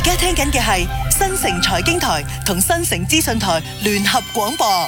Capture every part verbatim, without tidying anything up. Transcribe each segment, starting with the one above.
而家聽緊嘅係新城財經台同新城資訊台聯合廣播。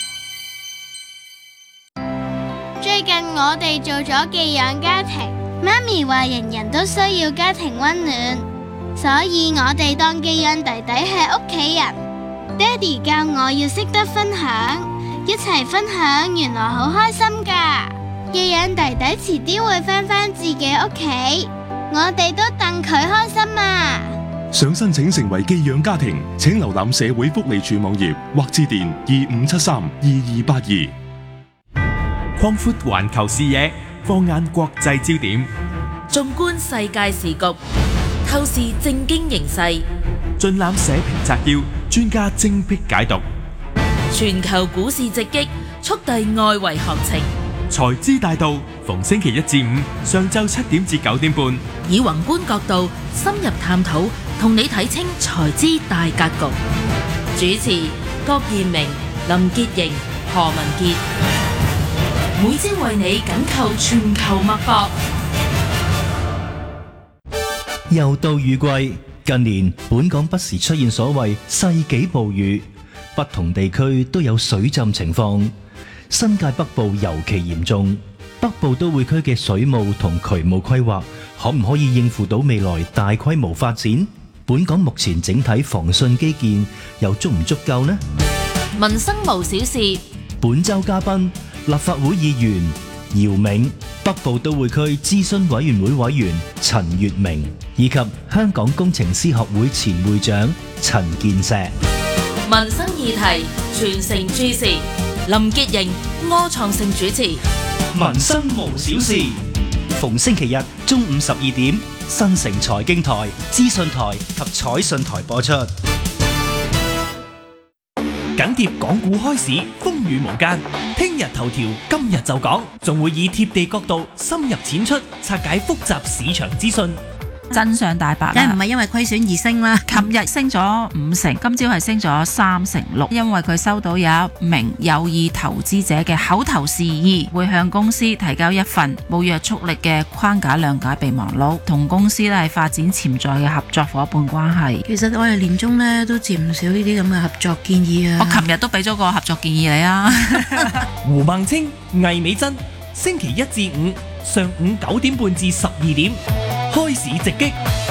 最近我哋做咗寄養家庭，媽咪話人人都需要家庭溫暖，所以我哋當寄養弟弟係屋企人。爹哋教我要識得分享，一齊分享原來好開心㗎。寄養弟弟遲啲會返返自己屋企，我哋都戥佢開心啊！ 想申請成為寄養家庭，請瀏覽社會福利署網頁或致電二五七三二二八二。 擴闊環球視野，放眼國際焦點， 縱觀世界時局，透視政經形勢， 盡覽社評摘要，專家精闢解讀。 全球股市直擊，速遞外圍行情。 財資大道，逢星期一至五上晝七點至九點半， 以宏觀角度深入探討，同你睇清財資大格局。主持：郭彥明、林潔瑩、何文傑。每朝為你緊扣全球脈搏。 又到雨季，近年本港不時出現所謂世紀暴雨，不同地區都有水浸情況。新界北部尤其嚴重，北部都會區嘅水務同渠務規劃可唔可以應付到未來大規模發展？本港目前整體防汛基建又足唔足夠呢？ 民生無小事。 本周嘉賓立法會議員姚銘、北部都會區諮詢委員會委員陳月明，以及香港工程師學會前會長陳健碩。 民生議題全城注視，林潔瑩、柯創盛主持。 民生無小事，逢星期日中午十二點，新城財經台、資訊台及彩訊台播出。 緊貼港股開市，風雨無間。聽日頭條，今日就講，仲會以貼地角度深入淺出，拆解複雜市場資訊。 真相大白，梗係唔係因為虧損而升啦。琴日升咗五成，今朝係升咗三成六，因為佢收到有一名有意投資者嘅口頭示意，會向公司提交一份冇約束力嘅框架諒解備忘錄，同公司咧係發展潛在嘅合作夥伴關係。 其實我哋年中咧都接唔少呢啲咁嘅合作建議啊。 我琴日都俾咗個合作建議你啊。 胡孟青、魏美珍，星期一至五上午九點半至十二點。開市直擊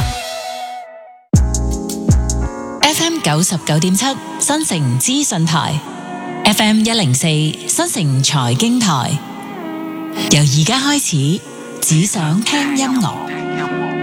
F M 九十九點七新城資訊台 F M 一零四新城財經台，由而家開始只想聽音樂。